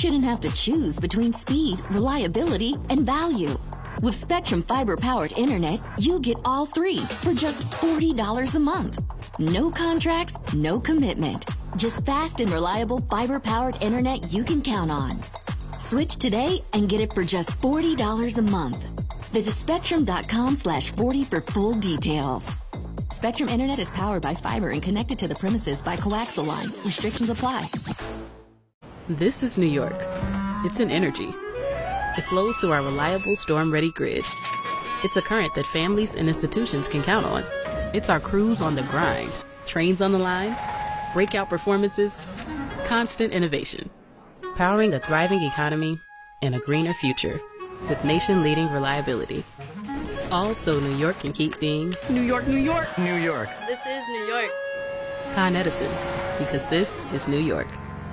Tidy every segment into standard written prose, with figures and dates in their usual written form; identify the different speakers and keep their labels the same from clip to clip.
Speaker 1: shouldn't have to choose between speed, reliability, and value. With Spectrum fiber-powered internet, you get all three for just $40 a month. No contracts, no commitment. Just fast and reliable fiber-powered internet you can count on. Switch today and get it for just $40 a month. Visit spectrum.com/40 for full details. Spectrum Internet is powered by fiber and connected to the premises by coaxial lines. Restrictions apply.
Speaker 2: This is New York. It's an energy. It flows through our reliable storm-ready grid. It's a current that families and institutions can count on. It's our crews on the grind, trains on the line, breakout performances, constant innovation, powering a thriving economy and a greener future with nation-leading reliability. All so New York can keep being New York, New York.
Speaker 3: New York.
Speaker 2: This is New York. Con Edison, because this is New York.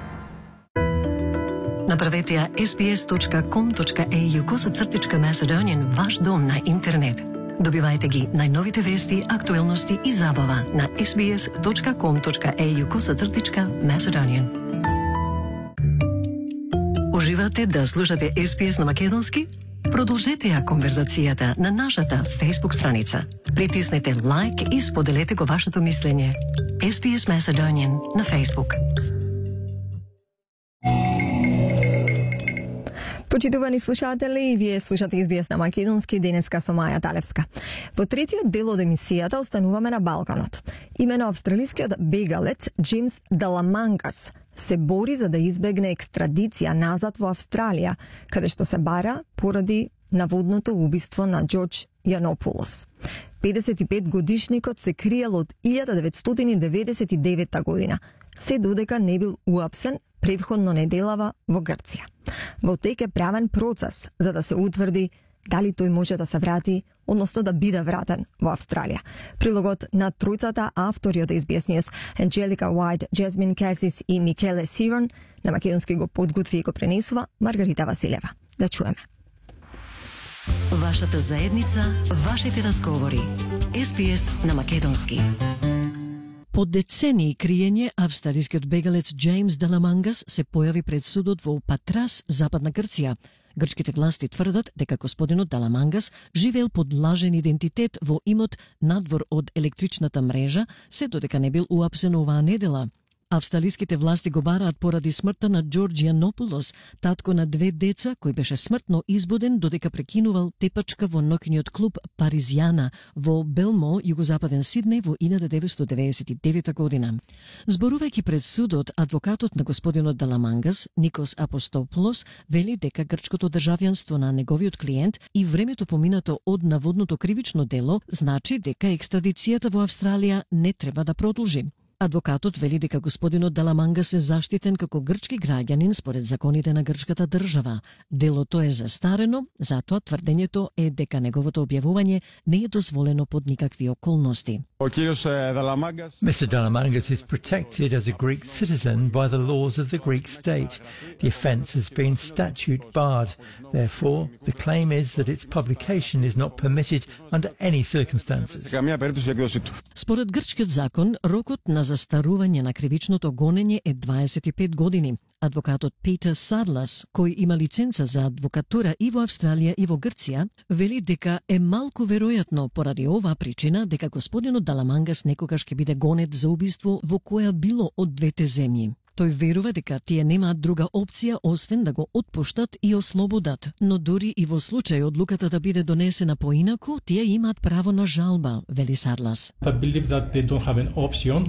Speaker 4: Направете ја sbs.com.au/Macedonian ваш дом на интернет. Добивајте ги најновите вести, актуелности и забава на sbs.com.au/Macedonian. Уживате да слушате SBS на македонски? Продолжете ја конверзацијата на нашата Facebook страница. Притиснете лайк и споделете го вашето мислење. SBS Macedonian на Facebook.
Speaker 5: Почитувани слушатели, вие слушате SBS на македонски денеска со Маја Талевска. Во третиот дел од емисијата остануваме на Балканот. Имено австралискиот бегалец Джеймс Даламангас се бори за да избегне екстрадиција назад во Австралија, каде што се бара поради наводното убиство на Джордж Јанопулос. 55 годишникот се криел од 1999 година, се додека не бил уапсен предходно неделава во Грција. Во тек е правен процес за да се утврди дали тој може да се врати, односно да биде вратен во Австралија. Прилогот на тројцата автори од SBS News, Анджелика Уајт, Джезмин Касис и Микеле Сирон, на македонски го подготви и го пренесува Маргарита Василева. Да чуеме.
Speaker 4: Вашата заедница, вашите разговори. SBS на македонски. По децении криење, австралискиот бегалец Джеймс Даламангас се појави пред судот во Патрас, западна Грција. Грчките власти тврдат дека господинот Даламангас живеел под лажен идентитет во имот надвор од електричната мрежа, се додека не бил уапсен оваа недела. Австралиските власти го бараат поради смртта на Джордж Јанопулос, татко на 2 деца, кој беше смртно избуден додека прекинувал тепачка во ноќниот клуб Паризијана во Белмо, југозападен Сиднеј во 1999 година. Зборувајќи пред судот, адвокатот на господинот Даламангас, Никос Апостолопулос, вели дека грчкото државјанство на неговиот клиент и времето поминато од наводното кривично дело значи дека екстрадицијата во Австралија не треба да продолжи. Адвокатот вели дека господинот Даламангас е заштитен како грчки граѓанин според законите на грчката држава. Делото е застарено, затоа тврдењето е дека неговото објавување не е дозволено под никакви околности.
Speaker 6: Mr. Dalamangas is protected as a Greek citizen by the laws of the Greek state. The offence has been statute barred. Therefore, the claim is that its publication is not permitted under any circumstances.
Speaker 4: Според грчкиот закон, рокот на застарување на кривичното гонење е 25 години. Адвокатот Питер Сарлас, кој има лиценца за адвокатура и во Австралија и во Грција, вели дека е малку веројатно поради оваа причина дека господинот Даламангас некогаш ќе биде гонет за убиство во која било од двете земји. Тој верува дека тие немаат друга опција освен да го отпуштат и ослободат, но дури и во случај одлуката да биде донесена поинаку, тие имаат право на жалба, вели Сарлас.
Speaker 7: I believe that they don't have an option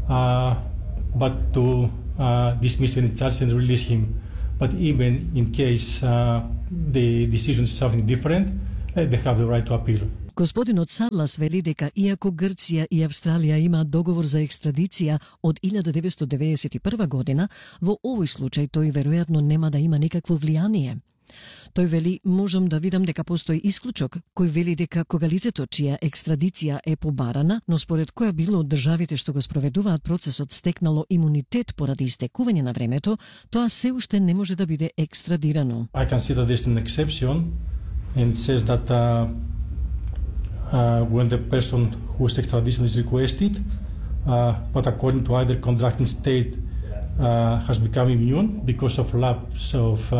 Speaker 7: but to dismiss any charge and release him. But even in case the decision is something different, they have the right to appeal.
Speaker 4: Господинот Сарлас вели дека иако Грција и Австралија имаат договор за екстрадиција од 1991 година, во овој случај тој веројатно нема да има никакво влијание. Тој вели, можам да видам дека постои исклучок, кој вели дека кога лицето чија екстрадиција е побарана, но според која било од државите што го спроведуваат процесот стекнало имунитет поради истекување на времето, тоа се уште не може да биде екстрадирано.
Speaker 7: I can see that there's an exception and says that when the person whose extradition is requested, but according to either contracting state has become immune because of lapse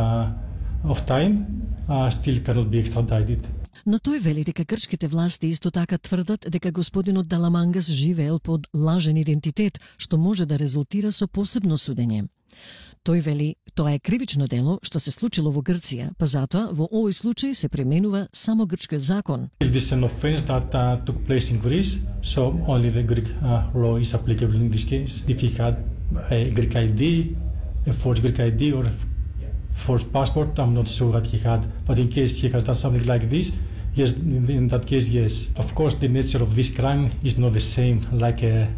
Speaker 7: of time, still cannot be extradited.
Speaker 4: Но тој вели дека грчките власти исто така тврдат дека господинот Даламангас живеел под лажен идентитет, што може да резултира со посебно судење. Тој вели тоа е кривично дело што се случило во Грција, па затоа во овој случај се применува само грчкиот закон.
Speaker 7: It is an offense that took place in Greece, so only the Greek law is applicable in this case. If he had a Greek ID, a forged Greek ID or a forged passport, I'm not sure what he had, but in case he has done something like this, yes, in that case, yes. Of course, the nature of this crime is not the same like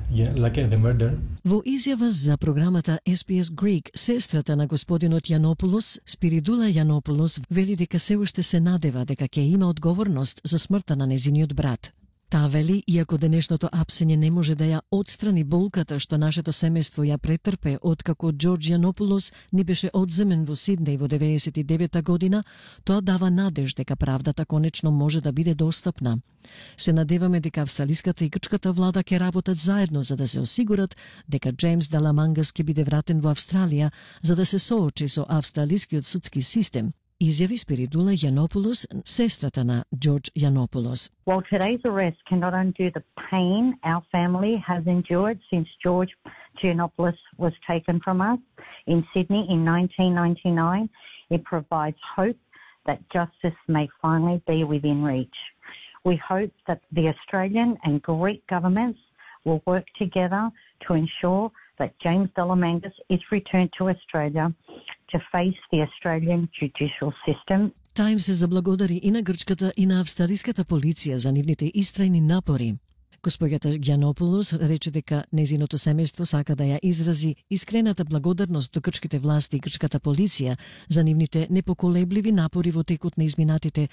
Speaker 7: the murder.
Speaker 4: Во изјава за програмата SBS Greek, сестрата на господинот Јанополос, Спиридула Јанополос, вели дека се уште се надева дека ќе има одговорност за смртта на незиниот брат. Таа вели, иако денешното апсење не може да ја отстрани болката што нашето семејство ја претрпе откако Џорџ Јанополос ни беше одземен во Сиднеј во 99 година, тоа дава надеж дека правдата конечно може да биде достапна. Се надеваме дека австралиската и грчката влада ќе работат заедно за да се осигурат дека Джеймс Даламангас ќе биде вратен во Австралија за да се соочи со австралискиот судски систем. Изјави Спиридула Јанополос, сестрата на Џорџ Јанополос.
Speaker 3: While today's arrest cannot undo the pain our family has endured since George Giannopoulos was taken from us in Sydney in 1999, it provides hope that justice may finally be within reach. We hope that the Australian and Greek governments will work together to ensure that James Dalamangas is returned to Australia to face the Australian judicial system.
Speaker 4: Тајм се заблагодари и на грчката и на австралиската полиција за нивните истрајни напори. Госпоѓата Јанополос рече дека незиното семејство сака да ја изрази искрената благодарност до грчките власти и грчката полиција за нивните непоколебливи напори во текот на изминатите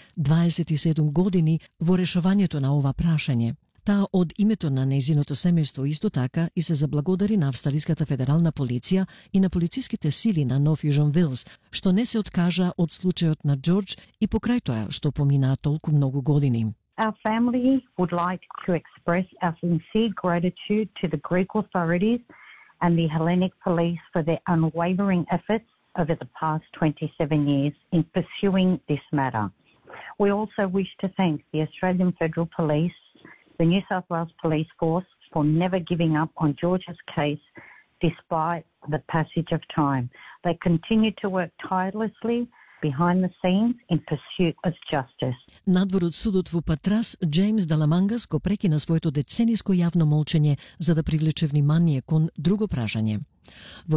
Speaker 4: 27 години во решавањето на ова прашање. Таа од името на незиното семејство исто така и се заблагодари на австралиската федерална полиција и на полициските сили на Нов Јужен Велс, што не се откажа од случајот на Џорџ и покрај тоа што поминаа толку многу години.
Speaker 3: Our family would like to express our sincere gratitude to the Greek authorities and the Hellenic police for their unwavering efforts over the past 27 years in pursuing this matter. We also wish to thank the Australian Federal Police, the New South Wales Police Force for never giving up on George's case despite the passage of time. They continue to work tirelessly behind the scenes in pursuit of justice.
Speaker 4: Надвор од судот во Патрас, Джеймс Даламангас го прекина своето децениско јавно молчење за да привлече внимание кон друго прашање. Во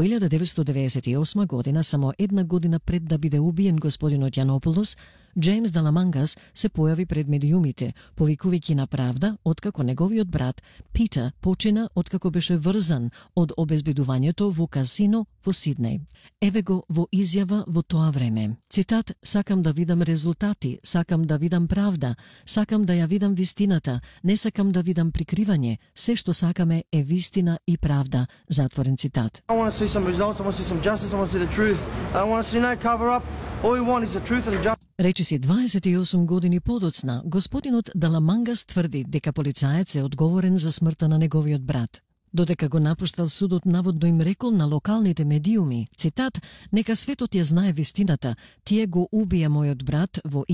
Speaker 4: 1998 година, само една година пред да биде убиен господинот Јанополос, Джеймс Даламангас се појави пред медиумите, повикувајќи на правда откако неговиот брат Питер почина откако беше врзан од обезбедувањето во казино во Сиднеј. Еве го во изјава во тоа време. Цитат: "Сакам да видам резултати, сакам да видам правда, сакам да ја видам вистината, не сакам да видам прикривање, се што сакаме е вистина и правда." Затворен цитат.
Speaker 8: I want to see some results, I want to see some justice, I want to see the truth. I don't want to see no cover up. All we want is the truth and the justice.
Speaker 4: Речиси 28 години подоцна, господинот Даламангас тврди дека полицаец е одговорен за смртта на неговиот брат. Додека го напуштал судот, наводно им рекол на локалните медиуми, цитат: "Нека светот ја знае вистината, тие го убија мојот брат во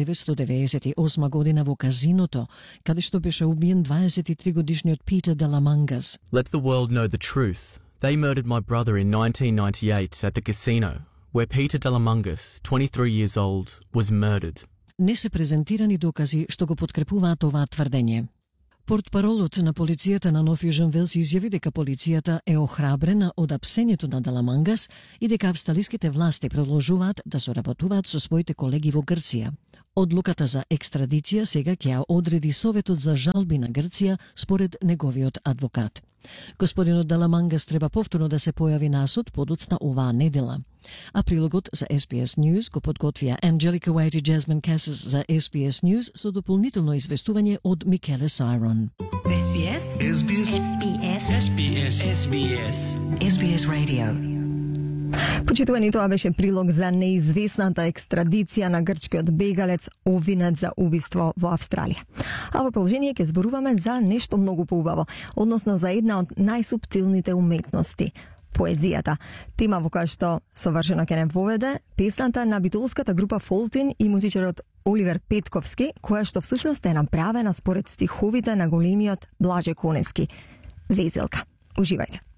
Speaker 4: 1998 година во казиното, каде што беше убиен 23 годишниот Питер Даламангас."
Speaker 9: Let the world know the truth. They murdered my brother in 1998 at the casino, where Peter Dalamangas, 23 years old, was murdered.
Speaker 4: Не се презентирани докази што го подкрепуваат оваа тврдење. Портпаролот на полицијата на Нов Јужен Велс изјави дека полицијата е охрабрена од апсењето на Даламангас и дека австралиските власти продолжуваат да соработуваат со своите колеги во Грција. Одлуката за екстрадиција сега ќе ја одреди Советот за жалби на Грција според неговиот адвокат. Господинот Даламангас треба повторно да се појави на суд подоцна оваа недела. А прилогот за SBS News го подготвија Angelica Wade и Jasmine Cassis за SBS News со дополнително известување од Микеле Сайрон.
Speaker 10: SBS SBS SBS SBS SBS
Speaker 5: SBS Radio. Почитувани, тоа беше прилог за неизвестната екстрадиција на грчкиот бегалец обвинет за убиство во Австралија. А во продолжение ќе зборуваме за нешто многу поубаво, односно за една од најсуптилните уметности поезијата. Тема во која што совршено ќе не поведе песната на битолската група Фолтин и музичарот Оливер Петковски, која што всушност е направена според стиховите на големиот Блаже Конески. Везелка. Уживајте.